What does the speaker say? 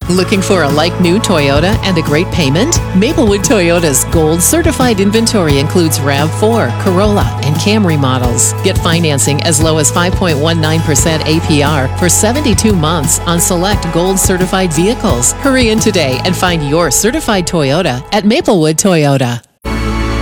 Looking for a like-new Toyota and a great payment? Maplewood Toyota's Gold Certified inventory includes RAV4, Corolla, and Camry models. Get financing as low as 5.19% APR for 72 months on select Gold Certified vehicles. Hurry in today and find your certified Toyota at Maplewood Toyota.